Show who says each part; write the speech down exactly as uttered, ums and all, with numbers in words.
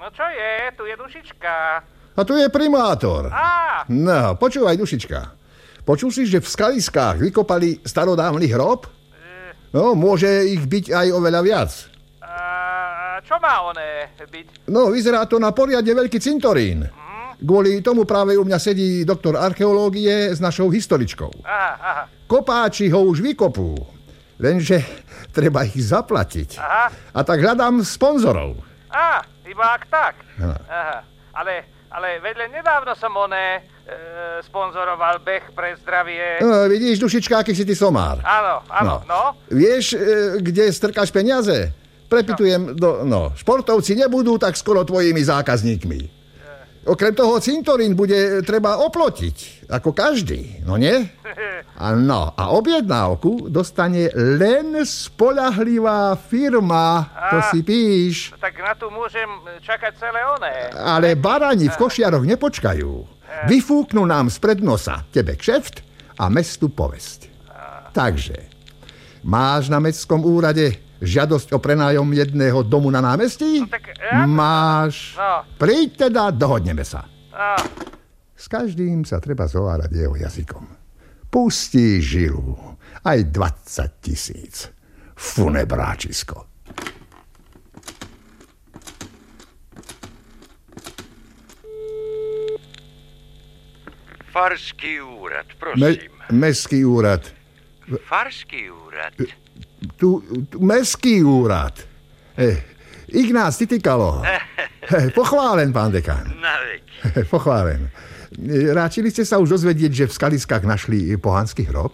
Speaker 1: No čo je? Tu je Dušička.
Speaker 2: A tu je primátor.
Speaker 1: Á!
Speaker 2: No, počúvaj, Dušička. Počul si, že v skaliskách vykopali starodávny hrob? No, môže ich byť aj oveľa viac.
Speaker 1: A čo má oné byť?
Speaker 2: No, vyzerá to na poriadne veľký cintorín.
Speaker 1: Mm.
Speaker 2: Kvôli tomu práve u mňa sedí doktor archeológie s našou historičkou.
Speaker 1: Aha, aha.
Speaker 2: Kopáči ho už vykopú, lenže treba ich zaplatiť.
Speaker 1: Aha.
Speaker 2: A tak hľadám sponzorov.
Speaker 1: Á, iba ak tak.
Speaker 2: No.
Speaker 1: Aha. Ale, ale vedľa nedávno som oné e, sponzoroval beh pre zdravie.
Speaker 2: No, vidíš, Dušička, aký si ty somár.
Speaker 1: Áno, áno, no. no.
Speaker 2: Vieš, e, kde strkáš peniaze? Prepitujem, do, no, športovci nebudú tak skoro tvojimi zákazníkmi. Okrem toho cintorín bude treba oplotiť, ako každý, no nie? A no, a objednávku dostane len spoľahlivá firma, to si píš.
Speaker 1: Tak na to môžem čakať celé oné.
Speaker 2: Ale barani v košiaroch nepočkajú. Vyfúknú nám spred nosa tebe kšeft a mestu povesť. Takže, máš na mestskom úrade žiadosť o prenájom jedného domu na námestí?
Speaker 1: No, tak ja...
Speaker 2: Máš.
Speaker 1: No.
Speaker 2: Príď teda, dohodneme sa.
Speaker 1: No.
Speaker 2: S každým sa treba zhovárať jeho jazykom. Pustí žilu. Aj dvadsať tisíc. Funebráčisko.
Speaker 3: Farský úrad, prosím.
Speaker 2: Me- mestský úrad.
Speaker 3: Farský úrad?
Speaker 2: Tu, tu mestský úrad. Eh, Ignác Titykalo. Eh, pochválen, pán dekán.
Speaker 3: Na veď.
Speaker 2: Eh, pochválen. Ráčili ste sa už dozvedieť, že v skaliskách našli pohanský hrob?